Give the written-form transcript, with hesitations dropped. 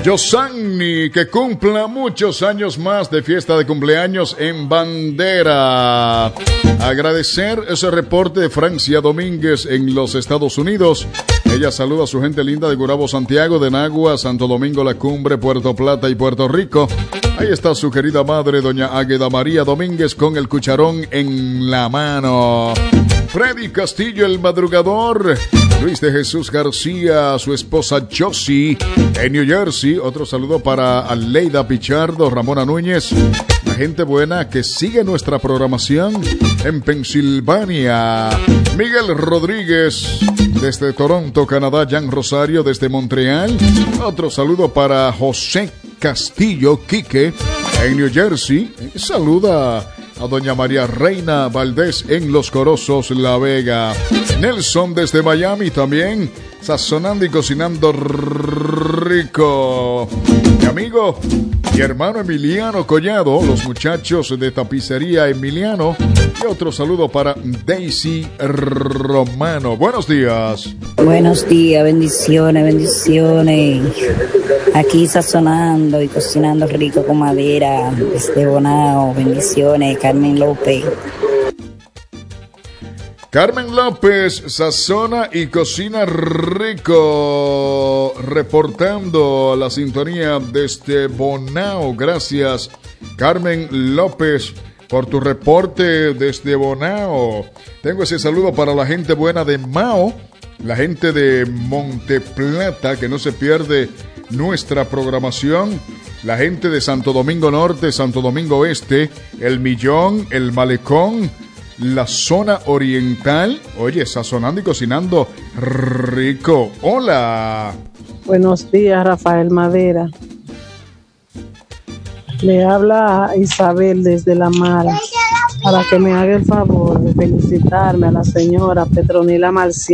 Yosani, que cumpla muchos años más de fiesta de cumpleaños en bandera. Agradecer ese reporte de Francia Domínguez en los Estados Unidos. Ella saluda a su gente linda de Gurabo, Santiago, de Nagua, Santo Domingo, La Cumbre, Puerto Plata y Puerto Rico. Ahí está su querida madre, doña Águeda María Domínguez, con el cucharón en la mano. Freddy Castillo, el madrugador. Luis de Jesús García, su esposa Josie, en New Jersey. Otro saludo para Aleida Pichardo, Ramona Núñez. La gente buena que sigue nuestra programación en Pensilvania. Miguel Rodríguez, desde Toronto, Canadá. Jan Rosario, desde Montreal. Otro saludo para José Castillo, Quique, en New Jersey. Saluda a doña María Reina Valdés en Los Corozos, La Vega. Nelson desde Miami también, sazonando y cocinando rico. Mi amigo y hermano Emiliano Collado, los muchachos de Tapicería Emiliano. Y otro saludo para Daisy Romano. Buenos días. Buenos días, bendiciones, bendiciones. Aquí sazonando y cocinando rico con madera desde Bonao. Bendiciones, Carmen López. Carmen López sazona y cocina rico, reportando la sintonía desde Bonao. Gracias, Carmen López, por tu reporte desde Bonao. Tengo ese saludo para la gente buena de Mao, la gente de Monteplata, que no se pierde nuestra programación, la gente de Santo Domingo Norte, Santo Domingo Este, El Millón, El Malecón, la zona oriental. Oye, sazonando y cocinando rico. Hola. Buenos días, Rafael Madera. Le habla Isabel desde La Mara, para que me haga el favor de felicitarme a la señora Petronila Marcial.